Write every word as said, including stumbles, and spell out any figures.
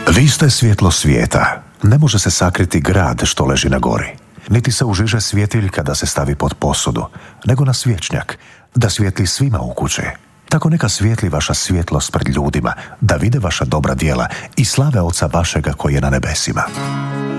Vi ste svjetlo svijeta. Ne može se sakriti grad što leži na gori. Niti se užiže svjetiljka da se stavi pod posudu, nego na svječnjak, da svijetli svima u kući. Tako neka svijetli vaša svjetlost pred ljudima, da vide vaša dobra djela i slave Oca vašega koji je na nebesima.